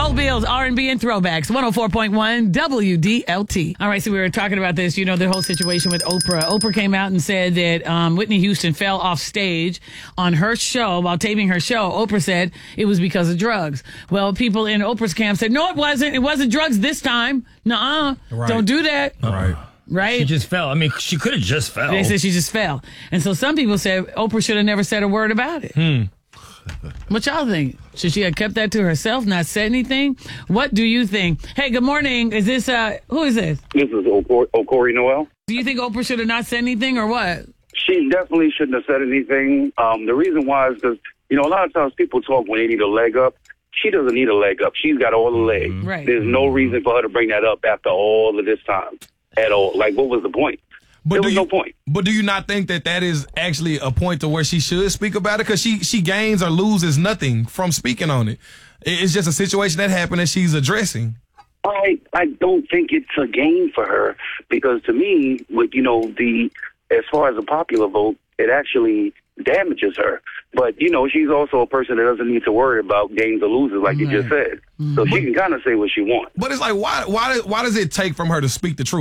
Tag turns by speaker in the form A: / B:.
A: Old Bills, R&B and throwbacks, 104.1 WDLT. All right, so we were talking about this, you know, the whole situation with Oprah. Oprah came out and said that Whitney Houston fell off stage on her show while taping her show. Oprah said it was because of drugs. Well, people in Oprah's camp said, no, it wasn't. It wasn't drugs this time. Nuh-uh.
B: Right.
A: Don't do that.
B: Right.
A: Right?
C: She just fell. I mean, she could have just fell.
A: They said she just fell. And so some people said Oprah should have never said a word about it. What y'all think? Should she have kept that to herself, not said anything? What do you think? Hey, good morning. Is this, who is this?
D: This is Okori Noel.
A: Do you think Oprah should have not said anything or what?
D: She definitely shouldn't have said anything. The reason why is because, you know, a lot of times people talk when they need a leg up. She doesn't need a leg up. She's got all the legs.
A: Right.
D: There's no reason for her to bring that up after all of this time at all. Like, what was the point? There was no point.
B: But do you not think that is actually a point to where she should speak about it? Because she gains or loses nothing from speaking on it. It's just a situation that happened that she's addressing.
D: I don't think it's a gain for her because to me, with, you know, as far as the popular vote, it actually damages her. But, you know, she's also a person that doesn't need to worry about gains or losers like you just said. So she can kind of say what she wants.
B: But it's like, why does it take from her to speak the truth?